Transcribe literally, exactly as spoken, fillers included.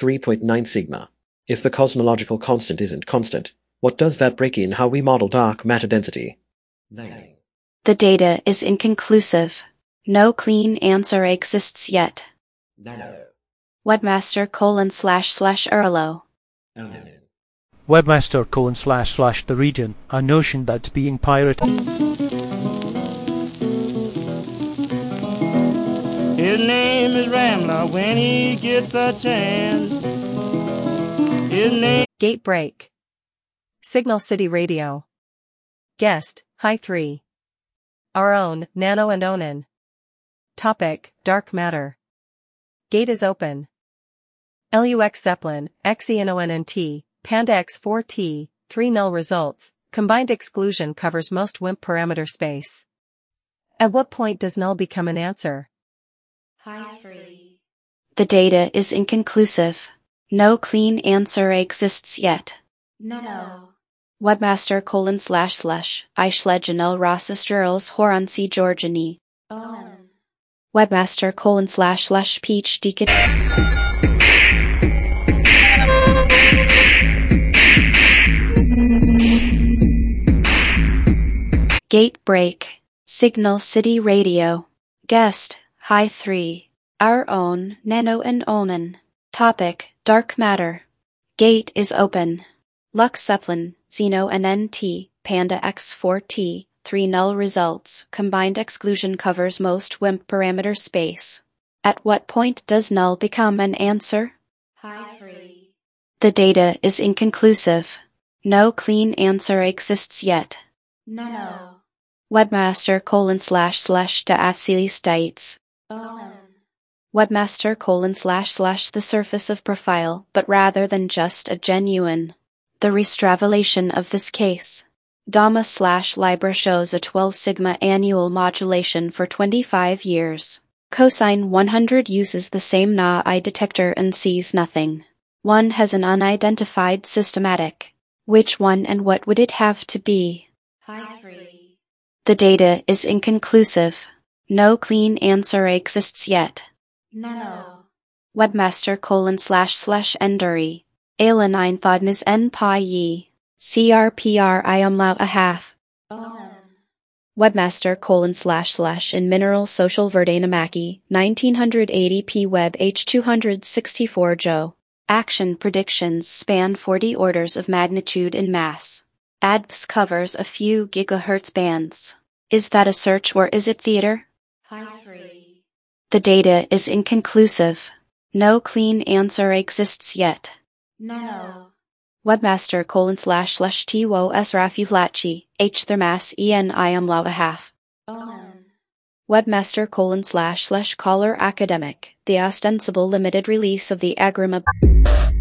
three point nine sigma. If the cosmological constant isn't constant, what does that break in how we model dark matter density? Nine. The data is inconclusive. No clean answer exists yet. Nano. Webmaster colon slash slash Erlo. Onan. Webmaster colon slash slash the region, a notion that's being pirated. His name is Rambler when he gets a chance. His name Gate break. Signal City Radio. Guest, High three. Our own, Nano and Onan. Topic, Dark Matter. Gate is open. Lux Zeppelin, X E N O N N T, Panda X four T, three null results, combined exclusion covers most W I M P parameter space. At what point does null become an answer? High three. The data is inconclusive. No clean answer exists yet. No. Webmaster colon slash slash Eichlegenel Rossistrels Horansi Georgiani. Onan. Webmaster colon slash slash Peach Deacon. Gate break. Signal City Radio. Guest, High three. Our own, Nano and Onan. Topic, Dark Matter. Gate is open. Lux Zeppelin, Xeno and N T, Panda X four T, three null results, combined exclusion covers most W I M P parameter space. At what point does null become an answer? High three. The data is inconclusive. No clean answer exists yet. No. Webmaster colon slash slash de Athili states. Onan. Webmaster colon slash slash the surface of profile, but rather than just a genuine. The restravelation of this case. Dama slash Libra shows a twelve sigma annual modulation for twenty-five years. Cosine one hundred uses the same N A I detector and sees nothing. One has an unidentified systematic. Which one and what would it have to be? High three. The data is inconclusive. No clean answer exists yet. No. Webmaster colon slash slash Enduri. Ayla nine Thodmis N Pi Yi. C R P R I umlaut a half. Onan. Webmaster colon slash slash in Mineral Social Verdanamaki, nineteen eighty p Web H two sixty-four Joe. Action predictions span forty orders of magnitude in mass. A D P S covers a few gigahertz bands. Is that a search or is it theater? High three. The data is inconclusive. No clean answer exists yet. No. Webmaster colon slash slash T W O S Rafi Flatchi, H Thermas E N I umlaut a half. Onan. Webmaster colon slash slash caller academic, the ostensible limited release of the Agrima.